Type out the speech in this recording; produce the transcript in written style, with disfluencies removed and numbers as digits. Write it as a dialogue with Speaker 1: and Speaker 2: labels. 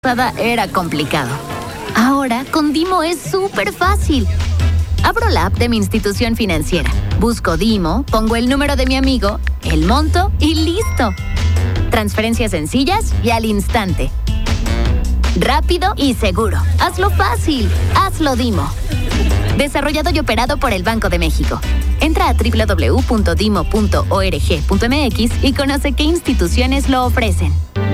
Speaker 1: Era complicado. Ahora, con Dimo es súper fácil. Abro la app de mi institución financiera, busco Dimo, pongo el número de mi amigo, el monto y ¡listo! Transferencias sencillas y al instante. Rápido y seguro. Hazlo fácil. Hazlo Dimo. Desarrollado y operado por el Banco de México. Entra a www.dimo.org.mx y conoce qué instituciones lo ofrecen.